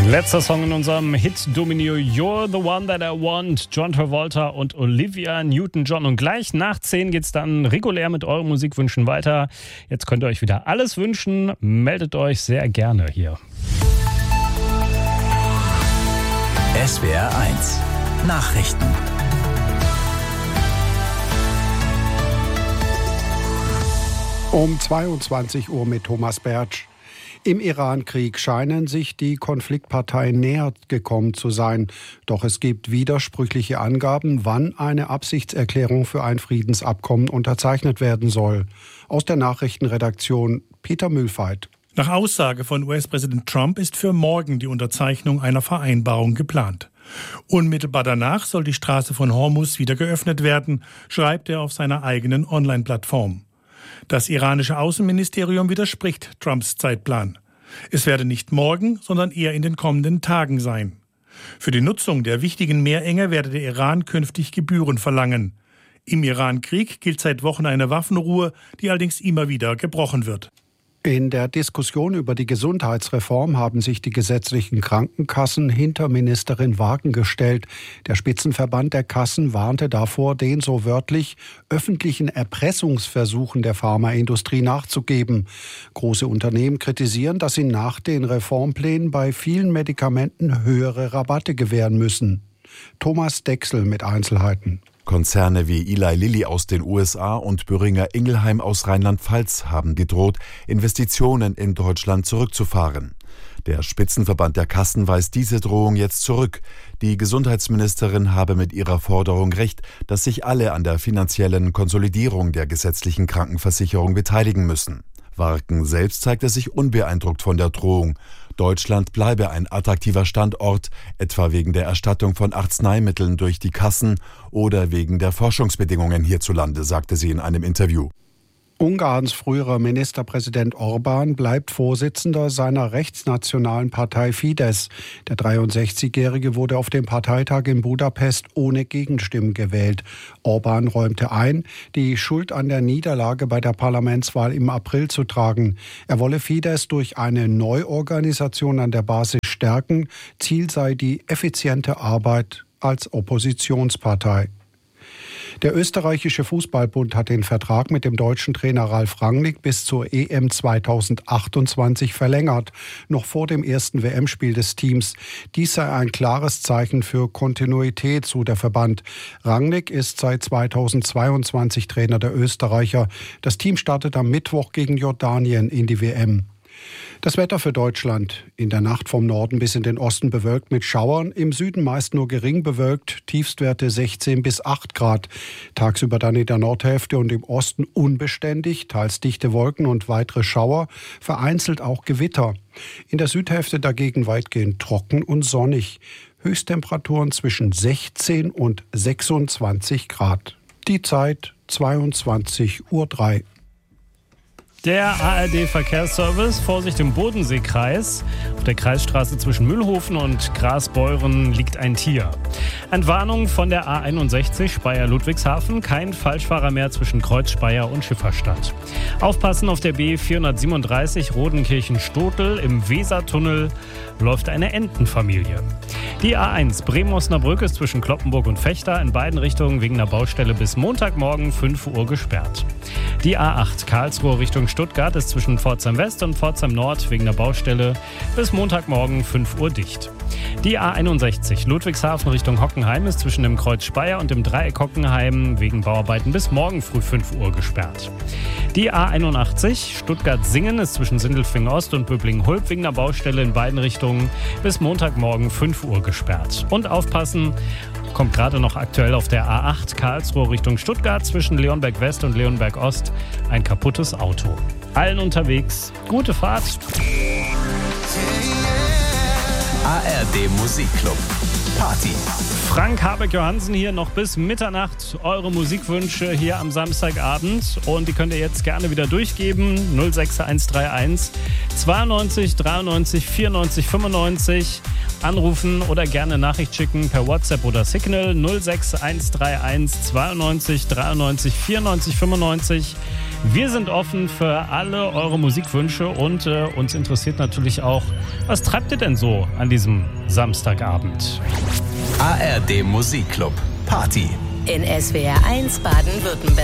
Letzter Song in unserem Hit-Domino You're the One That I Want, John Travolta und Olivia Newton-John. Und gleich nach 10 geht's dann regulär mit euren Musikwünschen weiter. Jetzt könnt ihr euch wieder alles wünschen. Meldet euch sehr gerne hier. SWR 1 Nachrichten. Um 22 Uhr mit Thomas Bertsch. Im Iran-Krieg scheinen sich die Konfliktparteien näher gekommen zu sein. Doch es gibt widersprüchliche Angaben, wann eine Absichtserklärung für ein Friedensabkommen unterzeichnet werden soll. Aus der Nachrichtenredaktion Peter Mühlfeit. Nach Aussage von US-Präsident Trump ist für morgen die Unterzeichnung einer Vereinbarung geplant. Unmittelbar danach soll die Straße von Hormuz wieder geöffnet werden, schreibt er auf seiner eigenen Online-Plattform. Das iranische Außenministerium widerspricht Trumps Zeitplan. Es werde nicht morgen, sondern eher in den kommenden Tagen sein. Für die Nutzung der wichtigen Meerenge werde der Iran künftig Gebühren verlangen. Im Iran-Krieg gilt seit Wochen eine Waffenruhe, die allerdings immer wieder gebrochen wird. In der Diskussion über die Gesundheitsreform haben sich die gesetzlichen Krankenkassen hinter Ministerin Wagen gestellt. Der Spitzenverband der Kassen warnte davor, den so wörtlich öffentlichen Erpressungsversuchen der Pharmaindustrie nachzugeben. Große Unternehmen kritisieren, dass sie nach den Reformplänen bei vielen Medikamenten höhere Rabatte gewähren müssen. Thomas Dexel mit Einzelheiten. Konzerne wie Eli Lilly aus den USA und Boehringer Ingelheim aus Rheinland-Pfalz haben gedroht, Investitionen in Deutschland zurückzufahren. Der Spitzenverband der Kassen weist diese Drohung jetzt zurück. Die Gesundheitsministerin habe mit ihrer Forderung recht, dass sich alle an der finanziellen Konsolidierung der gesetzlichen Krankenversicherung beteiligen müssen. Warken selbst zeigte sich unbeeindruckt von der Drohung. Deutschland bleibe ein attraktiver Standort, etwa wegen der Erstattung von Arzneimitteln durch die Kassen oder wegen der Forschungsbedingungen hierzulande, sagte sie in einem Interview. Ungarns früherer Ministerpräsident Orbán bleibt Vorsitzender seiner rechtsnationalen Partei Fidesz. Der 63-Jährige wurde auf dem Parteitag in Budapest ohne Gegenstimmen gewählt. Orbán räumte ein, die Schuld an der Niederlage bei der Parlamentswahl im April zu tragen. Er wolle Fidesz durch eine Neuorganisation an der Basis stärken. Ziel sei die effiziente Arbeit als Oppositionspartei. Der österreichische Fußballbund hat den Vertrag mit dem deutschen Trainer Ralf Rangnick bis zur EM 2028 verlängert, noch vor dem ersten WM-Spiel des Teams. Dies sei ein klares Zeichen für Kontinuität, so der Verband. Rangnick ist seit 2022 Trainer der Österreicher. Das Team startet am Mittwoch gegen Jordanien in die WM. Das Wetter für Deutschland. In der Nacht vom Norden bis in den Osten bewölkt mit Schauern, im Süden meist nur gering bewölkt, Tiefstwerte 16 bis 8 Grad. Tagsüber dann in der Nordhälfte und im Osten unbeständig, teils dichte Wolken und weitere Schauer, vereinzelt auch Gewitter. In der Südhälfte dagegen weitgehend trocken und sonnig. Höchsttemperaturen zwischen 16 und 26 Grad. Die Zeit 22:03 Uhr. Der ARD-Verkehrsservice, Vorsicht im Bodenseekreis. Auf der Kreisstraße zwischen Mühlhofen und Grasbeuren liegt ein Tier. Entwarnung von der A61 Speyer-Ludwigshafen. Kein Falschfahrer mehr zwischen Kreuz Speyer und Schifferstadt. Aufpassen auf der B 437 Rodenkirchen-Stotel. Im Wesertunnel läuft eine Entenfamilie. Die A1 Bremen-Osnabrück ist zwischen Cloppenburg und Vechta in beiden Richtungen wegen einer Baustelle bis Montagmorgen 5 Uhr gesperrt. Die A8 Karlsruhe Richtung Stuttgart ist zwischen Pforzheim West und Pforzheim Nord wegen der Baustelle bis Montagmorgen 5 Uhr dicht. Die A61 Ludwigshafen Richtung Hockenheim ist zwischen dem Kreuz Speyer und dem Dreieck Hockenheim wegen Bauarbeiten bis morgen früh 5 Uhr gesperrt. Die A81 Stuttgart-Singen ist zwischen Sindelfingen Ost und Böblingen-Hulb wegen der Baustelle in beiden Richtungen bis Montagmorgen 5 Uhr gesperrt. Und aufpassen, kommt gerade noch aktuell auf der A8 Karlsruhe Richtung Stuttgart zwischen Leonberg West und Leonberg Ost ein kaputtes Auto. Allen unterwegs, gute Fahrt. ARD Musikclub Party. Frank Habeck-Johansen hier noch bis Mitternacht. Eure Musikwünsche hier am Samstagabend. Und die könnt ihr jetzt gerne wieder durchgeben. 06131 92 93 94 95. Anrufen oder gerne Nachricht schicken per WhatsApp oder Signal 06131 92 93 94 95. Wir sind offen für alle eure Musikwünsche und uns interessiert natürlich auch, was treibt ihr denn so an diesem Samstagabend? ARD Musikclub Party in SWR 1 Baden-Württemberg.